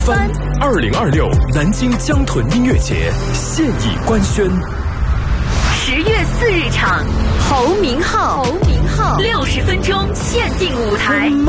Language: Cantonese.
2026南京江豚音乐节现已官宣 ，10月4日场，侯明昊60分钟限定舞台。